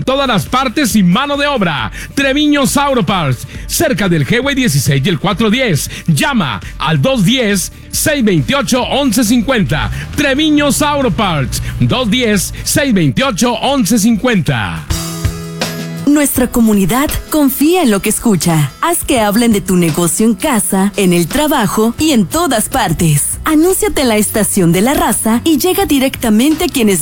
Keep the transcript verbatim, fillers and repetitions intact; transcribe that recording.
todas las partes y mano de obra. Treviño's Auto Parts, cerca del Highway dieciséis y el cuatrocientos diez. Llama al dos uno cero, seis dos ocho, once cincuenta. Treviño's Auto Parts, dos uno cero, seis dos ocho, once cincuenta. Nuestra comunidad confía en lo que escucha. Haz que hablen de tu negocio en casa, en el trabajo y en todas partes. Anúnciate en la Estación de la Raza y llega directamente a quienes